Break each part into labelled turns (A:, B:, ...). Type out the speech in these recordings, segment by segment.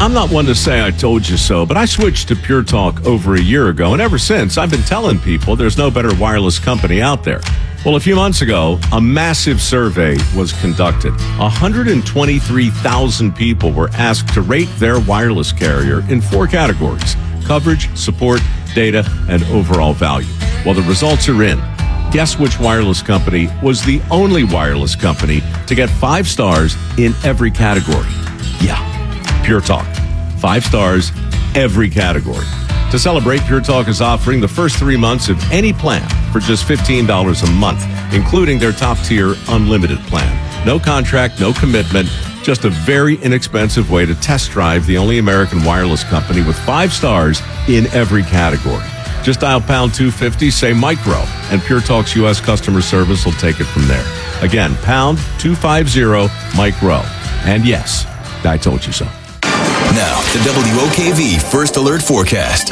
A: I'm not one to say I told you so, but I switched to Pure Talk over a year ago, and ever since, I've been telling people there's no better wireless company out there. Well, a few months ago, a massive survey was conducted. 123,000 people were asked to rate their wireless carrier in 4 categories: coverage, support, data, and overall value. Well, the results are in. Guess which wireless company was the only wireless company to get 5 stars in every category? Yeah, Pure Talk. 5 stars, every category. To celebrate, Pure Talk is offering the first 3 months of any plan for just $15 a month, including their top-tier unlimited plan. No contract, no commitment, just a very inexpensive way to test drive the only American wireless company with 5 stars in every category. Just dial pound 250, say micro, and Pure Talk's U.S. customer service will take it from there. Again, pound 250 micro. And yes, I told you so.
B: Now, the WOKV First Alert Forecast.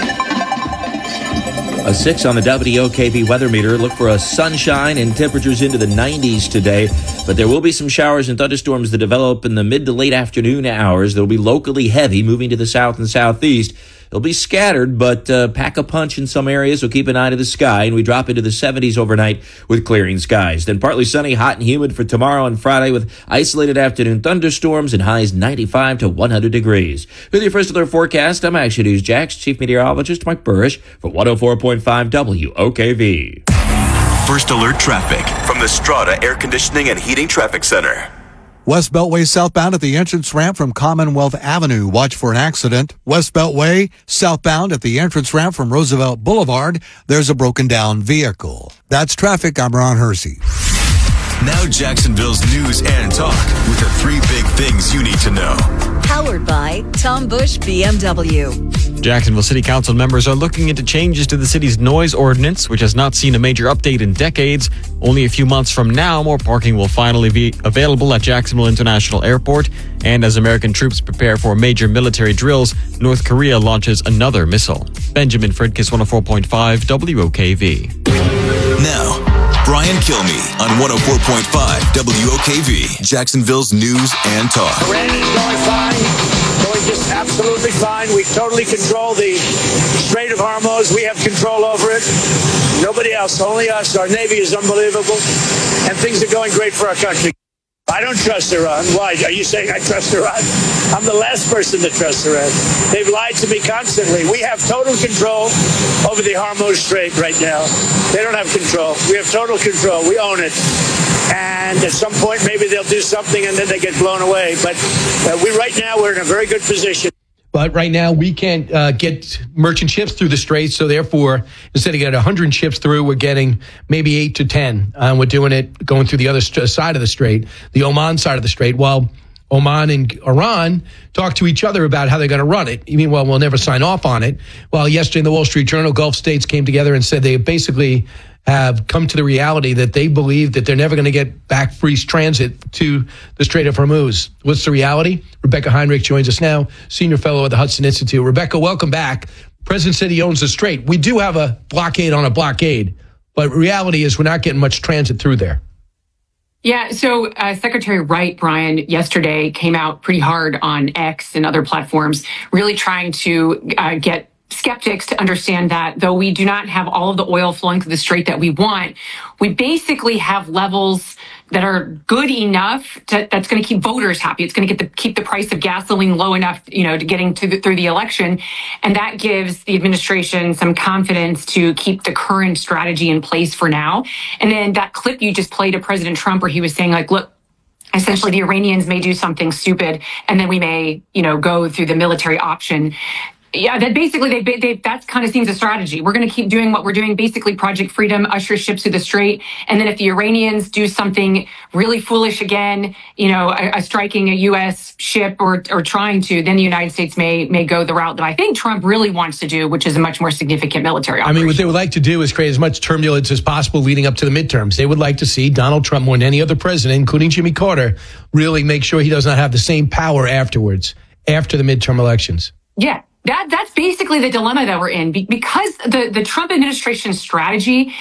C: A 6 on the WOKV weather meter. Look for a sunshine and temperatures into the 90s today. But there will be some showers and thunderstorms that develop in the mid to late afternoon hours. They'll be locally heavy, moving to the south and southeast. They'll be scattered, but pack a punch in some areas, so keep an eye to the sky. And we drop into the 70s overnight with clearing skies. Then partly sunny, hot and humid for tomorrow and Friday with isolated afternoon thunderstorms and highs 95 to 100 degrees. With your First Alert Forecast, I'm Action News Jax Chief Meteorologist Mike Burrish for 104.5 WOKV.
B: First Alert Traffic from the Strata Air Conditioning and Heating Traffic Center.
D: West Beltway southbound at the entrance ramp from Commonwealth Avenue. Watch for an accident. West Beltway southbound at the entrance ramp from Roosevelt Boulevard. There's a broken down vehicle. That's traffic. I'm Ron Hersey.
B: Now Jacksonville's news and talk with the 3 big things you need to know.
E: Powered by Tom Bush BMW.
F: Jacksonville City Council members are looking into changes to the city's noise ordinance, which has not seen a major update in decades. Only a few months from now, more parking will finally be available at Jacksonville International Airport. And as American troops prepare for major military drills, North Korea launches another missile. Benjamin Fredkiss, 104.5 WOKV.
B: Now, Brian Kilmeade on 104.5 WOKV, Jacksonville's news and talk.
G: Iran is going fine, going just absolutely fine. We totally control the Strait of Hormuz. We have control over it. Nobody else, only us. Our Navy is unbelievable, and things are going great for our country. I don't trust Iran. Why? Are you saying I trust Iran? I'm the last person to trust Iran. They've lied to me constantly. We have total control over the Hormuz Strait right now. They don't have control. We have total control. We own it. And at some point, maybe they'll do something and then they get blown away. But right now, we're in a very good position.
H: But right now, we can't get merchant ships through the strait. So therefore, instead of getting 100 ships through, we're getting maybe 8 to 10. We're doing it going through the other side of the strait, the Oman side of the strait, while Oman and Iran talk to each other about how they're going to run it. You mean, well, we'll never sign off on it. Well, yesterday in the Wall Street Journal, Gulf states came together and said they basically have come to the reality that they believe that they're never going to get back free transit to the Strait of Hormuz. What's the reality? Rebecca Heinrich joins us now, senior fellow at the Hudson Institute. Rebecca, welcome back. President said he owns the strait. We do have a blockade on a blockade, but reality is we're not getting much transit through there.
I: Yeah, so Secretary Wright, Brian, yesterday came out pretty hard on X and other platforms, really trying to get skeptics to understand that though we do not have all of the oil flowing through the strait that we want, we basically have levels that are good enough that's going to keep voters happy. It's going to keep the price of gasoline low enough, to getting through the election. And that gives the administration some confidence to keep the current strategy in place for now. And then that clip you just played of President Trump where he was saying, like, look, essentially the Iranians may do something stupid and then we may, go through the military option. Yeah, that basically that kind of seems a strategy. We're going to keep doing what we're doing, basically Project Freedom, usher ships through the strait. And then if the Iranians do something really foolish again, striking a U.S. ship or trying to, then the United States may go the route that I think Trump really wants to do, which is a much more significant military operation.
H: I mean, what they would like to do is create as much turbulence as possible leading up to the midterms. They would like to see Donald Trump, more than any other president, including Jimmy Carter, really make sure he does not have the same power afterwards, after the midterm elections.
I: Yeah. That's basically the dilemma that we're in because the Trump administration strategy